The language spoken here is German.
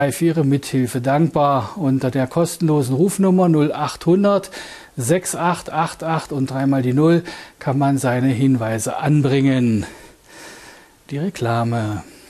für Ihre Mithilfe dankbar. Unter der kostenlosen Rufnummer 0800 6888 und dreimal die 0 kann man seine Hinweise anbringen. Die Reklame.